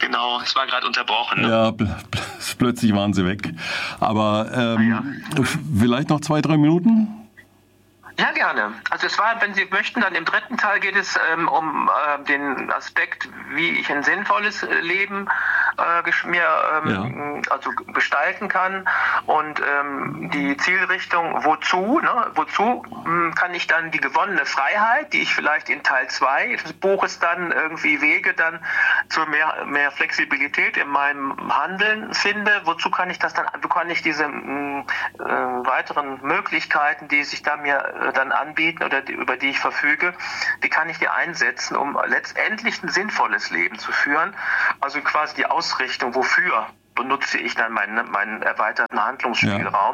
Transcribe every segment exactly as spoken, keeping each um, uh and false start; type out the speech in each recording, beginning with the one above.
genau, es war gerade unterbrochen. Ne? Ja, pl- pl- plötzlich waren Sie weg. Aber ähm, Ah, ja. vielleicht noch zwei, drei Minuten? Ja, gerne. Also es war, wenn Sie möchten, dann im dritten Teil geht es ähm, um äh, den Aspekt, wie ich ein sinnvolles Leben äh, gesch- mir ähm, ja. also gestalten kann und ähm, die Zielrichtung, wozu, ne? wozu mh, kann ich dann die gewonnene Freiheit, die ich vielleicht in Teil zwei des Buches dann irgendwie wege, dann zu mehr, mehr Flexibilität in meinem Handeln finde, wozu kann ich das dann, wo kann ich diese mh, äh, weiteren Möglichkeiten, die sich da mir äh, dann anbieten oder die, über die ich verfüge, wie kann ich die einsetzen, um letztendlich ein sinnvolles Leben zu führen? Also quasi die Ausrichtung, wofür benutze ich dann meinen, meinen erweiterten Handlungsspielraum?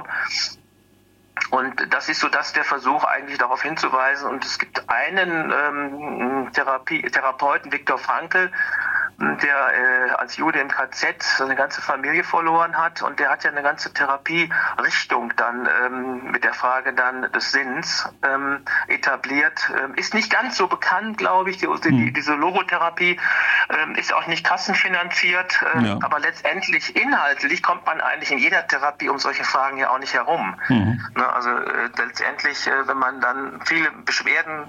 Ja. Und das ist so, dass der Versuch eigentlich darauf hinzuweisen. Und es gibt einen ähm, Therapie, Therapeuten, Viktor Frankl, der äh, als Jude im K Z seine ganze Familie verloren hat, und der hat ja eine ganze Therapierichtung dann ähm, mit der Frage dann des Sinns ähm, etabliert. Ähm, ist nicht ganz so bekannt, glaube ich, die, die, diese Logotherapie ähm, ist auch nicht kassenfinanziert, ähm, ja. aber letztendlich inhaltlich kommt man eigentlich in jeder Therapie um solche Fragen ja auch nicht herum. Mhm. Ne, also äh, letztendlich, äh, wenn man dann viele Beschwerden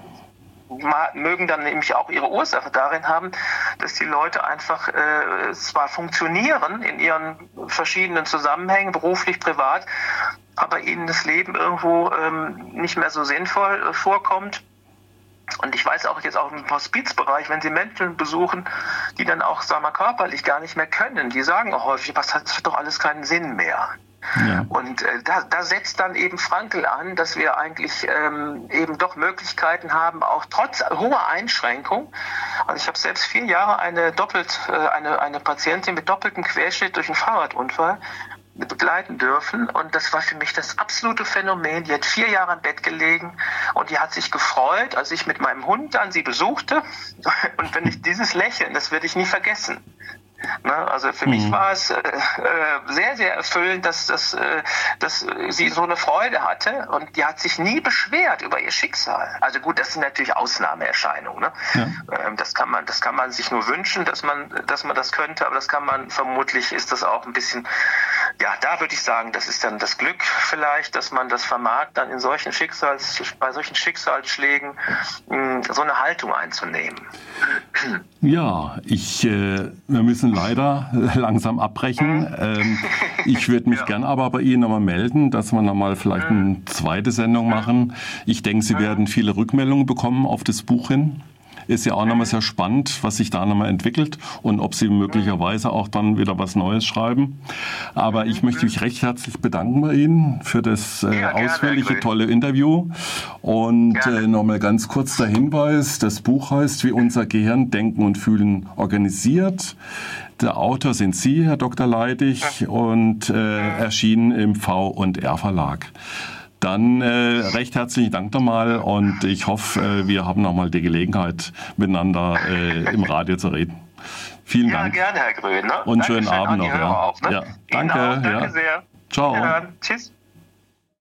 mögen dann nämlich auch ihre Ursache darin haben, dass die Leute einfach äh, zwar funktionieren in ihren verschiedenen Zusammenhängen, beruflich, privat, aber ihnen das Leben irgendwo ähm, nicht mehr so sinnvoll äh, vorkommt. Und ich weiß auch jetzt auch im Hospizbereich, wenn Sie Menschen besuchen, die dann auch, sagen wir, körperlich gar nicht mehr können, die sagen auch häufig, was hat doch alles keinen Sinn mehr. Ja. Und äh, da, da setzt dann eben Frankl an, dass wir eigentlich ähm, eben doch Möglichkeiten haben, auch trotz hoher Einschränkung. Also ich habe selbst vier Jahre eine doppelt äh, eine eine Patientin mit doppeltem Querschnitt durch einen Fahrradunfall begleiten dürfen, und das war für mich das absolute Phänomen. Die hat vier Jahre im Bett gelegen und die hat sich gefreut, als ich mit meinem Hund dann sie besuchte, und wenn ich dieses Lächeln, das werde ich nie vergessen. Ne, also für mhm. mich war es äh, sehr, sehr erfüllend, dass, dass, äh, dass sie so eine Freude hatte, und die hat sich nie beschwert über ihr Schicksal. Also gut, das sind natürlich Ausnahmeerscheinungen. Ne? Ja. Ähm, das kann man, das kann man sich nur wünschen, dass man, dass man das könnte, aber das kann man, vermutlich ist das auch ein bisschen, ja, da würde ich sagen, das ist dann das Glück vielleicht, dass man das vermag, dann in solchen Schicksals, bei solchen Schicksalsschlägen mh, so eine Haltung einzunehmen. Ja, ich, äh, wir müssen leider langsam abbrechen. Ähm, ich würde mich ja. gern aber bei Ihnen nochmal melden, dass wir nochmal vielleicht eine zweite Sendung machen. Ich denke, Sie werden viele Rückmeldungen bekommen auf das Buch hin. Ist ja auch nochmal sehr spannend, was sich da nochmal entwickelt und ob Sie möglicherweise auch dann wieder was Neues schreiben. Aber ich möchte mich recht herzlich bedanken bei Ihnen für das äh, ja, ausführliche, gerne, tolle Interview. Und äh, nochmal ganz kurz der Hinweis, das Buch heißt Wie unser Gehirn Denken und Fühlen organisiert. Der Autor sind Sie, Herr Doktor Leidig, und äh, erschienen im V und R Verlag. Dann äh, recht herzlichen Dank nochmal, und ich hoffe, äh, wir haben nochmal die Gelegenheit, miteinander äh, im Radio zu reden. Vielen ja, Dank. Ja, gerne, Herr Grün. Ne? Und schönen Abend noch. Ja. Auch, ne? Ja. Danke. Ihnen auch, danke ja. sehr. Ciao. Ja, tschüss.